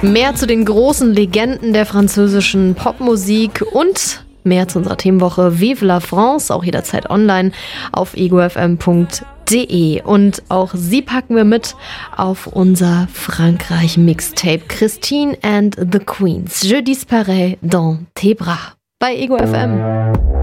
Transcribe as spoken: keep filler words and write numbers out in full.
Mehr zu den großen Legenden der französischen Popmusik und mehr zu unserer Themenwoche Vive la France, auch jederzeit online auf ego f m punkt de. Und auch sie packen wir mit auf unser Frankreich-Mixtape Christine and the Queens. Je disparais dans tes bras bei Ego F M.